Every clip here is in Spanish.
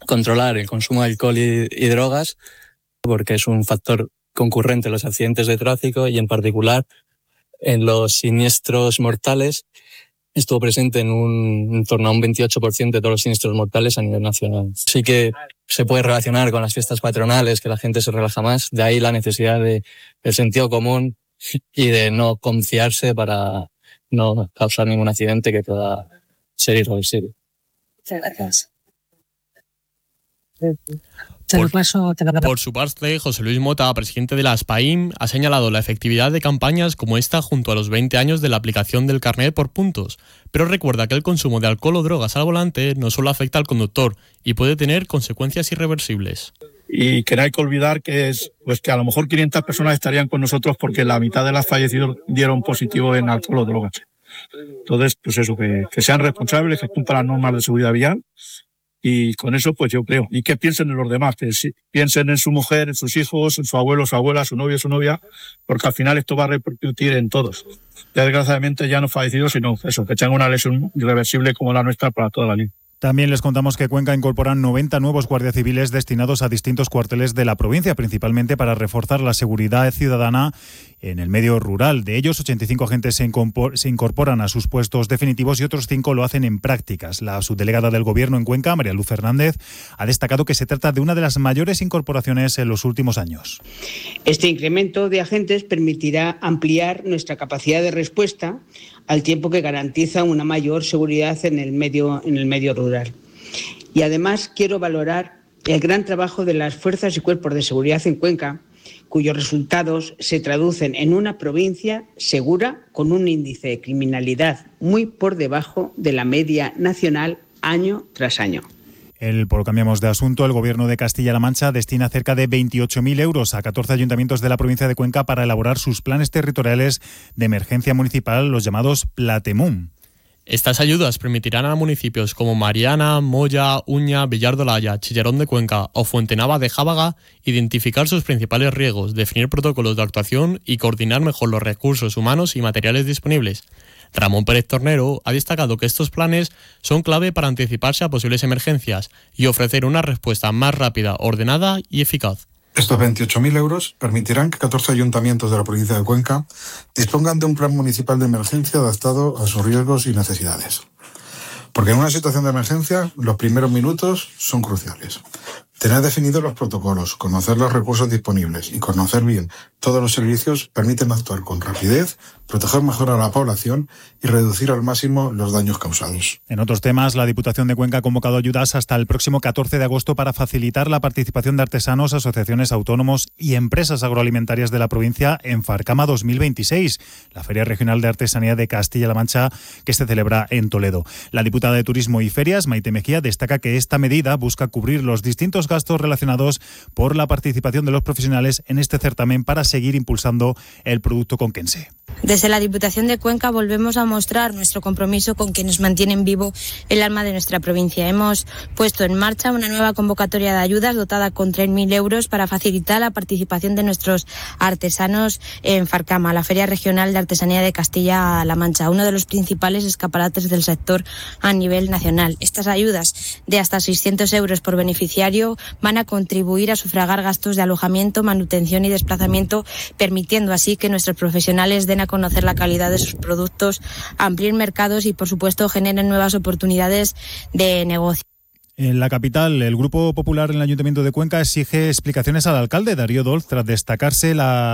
controlar el consumo de alcohol y drogas, porque es un factor concurrente en los accidentes de tráfico y en particular en los siniestros mortales. Estuvo presente en torno a un 28% de todos los siniestros mortales a nivel nacional. Sí que se puede relacionar con las fiestas patronales, que la gente se relaja más. De ahí la necesidad del sentido común y de no confiarse para no causar ningún accidente que pueda ser irreversible. Muchas gracias. Por su parte, José Luis Mota, presidente de la SPAIM, ha señalado la efectividad de campañas como esta junto a los 20 años de la aplicación del carnet por puntos, pero recuerda que el consumo de alcohol o drogas al volante no solo afecta al conductor y puede tener consecuencias irreversibles. Y que no hay que olvidar que que a lo mejor 500 personas estarían con nosotros porque la mitad de las fallecidos dieron positivo en alcohol o drogas. Entonces, pues eso, que sean responsables, que cumplan las normas de seguridad vial. Y con eso, pues yo creo. Y que piensen en los demás, que piensen en su mujer, en sus hijos, en su abuelo, su abuela, su novio, su novia, porque al final esto va a repercutir en todos. Desgraciadamente ya no fallecidos, sino eso, que tengan una lesión irreversible como la nuestra para toda la vida. También les contamos que Cuenca incorpora 90 nuevos guardias civiles destinados a distintos cuarteles de la provincia, principalmente para reforzar la seguridad ciudadana en el medio rural. De ellos, 85 agentes se incorporan a sus puestos definitivos y otros 5 lo hacen en prácticas. La subdelegada del Gobierno en Cuenca, María Luz Fernández, ha destacado que se trata de una de las mayores incorporaciones en los últimos años. Este incremento de agentes permitirá ampliar nuestra capacidad de respuesta al tiempo que garantiza una mayor seguridad en el medio rural. Y además quiero valorar el gran trabajo de las fuerzas y cuerpos de seguridad en Cuenca, cuyos resultados se traducen en una provincia segura con un índice de criminalidad muy por debajo de la media nacional año tras año. Cambiamos de asunto. El Gobierno de Castilla-La Mancha destina cerca de 28.000 euros a 14 ayuntamientos de la provincia de Cuenca para elaborar sus planes territoriales de emergencia municipal, los llamados Platemum. Estas ayudas permitirán a municipios como Mariana, Moya, Uña, Villar de Olaya, Chillerón de Cuenca o Fuentenava de Jábaga identificar sus principales riesgos, definir protocolos de actuación y coordinar mejor los recursos humanos y materiales disponibles. Ramón Pérez Tornero ha destacado que estos planes son clave para anticiparse a posibles emergencias y ofrecer una respuesta más rápida, ordenada y eficaz. Estos 28.000 euros permitirán que 14 ayuntamientos de la provincia de Cuenca dispongan de un plan municipal de emergencia adaptado a sus riesgos y necesidades. Porque en una situación de emergencia, los primeros minutos son cruciales. Tener definidos los protocolos, conocer los recursos disponibles y conocer bien todos los servicios permiten actuar con rapidez, proteger mejor a la población y reducir al máximo los daños causados. En otros temas, la Diputación de Cuenca ha convocado ayudas hasta el próximo 14 de agosto para facilitar la participación de artesanos, asociaciones, autónomos y empresas agroalimentarias de la provincia en Farcama 2026, la Feria Regional de Artesanía de Castilla-La Mancha que se celebra en Toledo. La diputada de Turismo y Ferias, Maite Mejía, destaca que esta medida busca cubrir los distintos gastos relacionados por la participación de los profesionales en este certamen para seguir impulsando el producto conquense. Desde la Diputación de Cuenca volvemos a mostrar nuestro compromiso con quienes mantienen vivo el alma de nuestra provincia. Hemos puesto en marcha una nueva convocatoria de ayudas dotada con 3.000 euros para facilitar la participación de nuestros artesanos en Farcama, la Feria Regional de Artesanía de Castilla-La Mancha, uno de los principales escaparates del sector a nivel nacional. Estas ayudas de hasta 600 euros por beneficiario van a contribuir a sufragar gastos de alojamiento, manutención y desplazamiento, permitiendo así que nuestros profesionales den a conocer la calidad de sus productos, amplíen mercados y, por supuesto, generen nuevas oportunidades de negocio. En la capital, el Grupo Popular en el Ayuntamiento de Cuenca exige explicaciones al alcalde Darío Dolz tras descartarse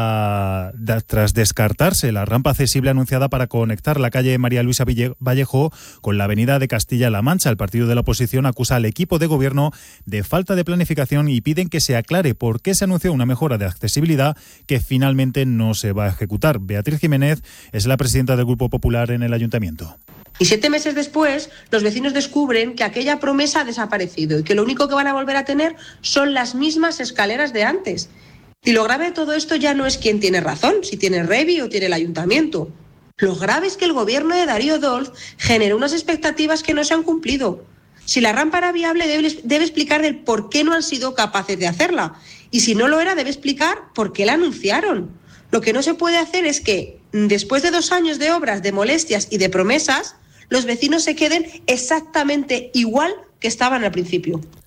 la rampa accesible anunciada para conectar la calle María Luisa Vallejo con la avenida de Castilla-La Mancha. El partido de la oposición acusa al equipo de gobierno de falta de planificación y piden que se aclare por qué se anunció una mejora de accesibilidad que finalmente no se va a ejecutar. Beatriz Jiménez es la presidenta del Grupo Popular en el Ayuntamiento. Y 7 meses después, los vecinos descubren que aquella promesa ha desaparecido y que lo único que van a volver a tener son las mismas escaleras de antes. Y lo grave de todo esto ya no es quién tiene razón, si tiene Revi o tiene el ayuntamiento. Lo grave es que el gobierno de Darío Dolz generó unas expectativas que no se han cumplido. Si la rampa era viable, debe explicar del por qué no han sido capaces de hacerla. Y si no lo era, debe explicar por qué la anunciaron. Lo que no se puede hacer es que, después de 2 años de obras, de molestias y de promesas, los vecinos se queden exactamente igual que estaban al principio.